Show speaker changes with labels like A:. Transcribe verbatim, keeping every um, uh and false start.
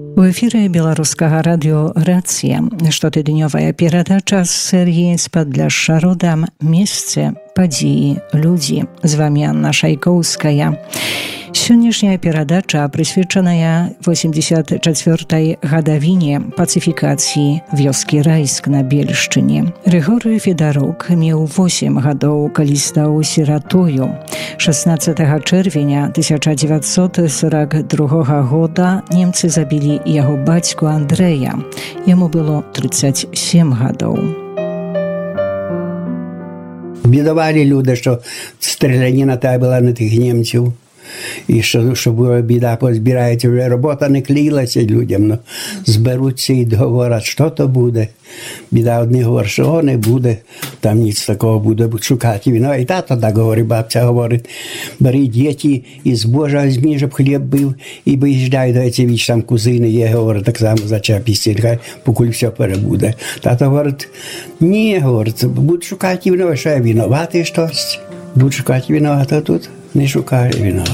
A: У эфіры беларускага радыё «Рацыя» штотыднёвая перадача з серыі «Спадляшша родам. Месцы, падзеі, людзі». З вами Анна Шайкоўская. Сённяшняя перадача прысвечаная восемьдесят чацвёртай гадавіне пацыфікацыі вёскі Райск на Бельшчыне. Рыгорый Федарук меў восем гадоў, калі стаў сіратою. шестнадцатага чэрвеня тысяча дзевяцьсот сорок другога года немцы забілі яго бацьку Андрэя. Яму было тридцать семь гадоў.
B: Бідавалі люди, що стріляніна та була на тих німців. І що, що була біда, позбирається, вже робота не клеїлася людям, ну, зберуться і говорять, що то буде. Біда одні говорить, що не буде, там ніц такого буде, будуть шукати віно. І тато так говорить, бабця говорить, бери діти, із Божа візьмі, щоб хліб був, і виїжджай до ці віч, там кузини є, говорить, так само зачепісті, нехай покуль все перебуде. Тато говорить, ні, говорить, будуть шукати віно, що я винуватий щось. Будуть шукати виновата тут, не шукає вино.